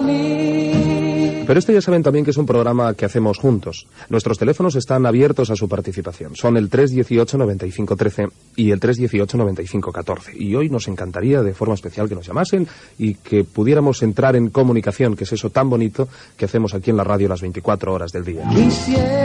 Pero esto ya saben también que es un programa que hacemos juntos. Nuestros teléfonos están abiertos a su participación. Son el 318 95 13 y el 318 95 14. Y hoy nos encantaría de forma especial que nos llamasen y que pudiéramos entrar en comunicación, que es eso tan bonito que hacemos aquí en la radio las 24 horas del día.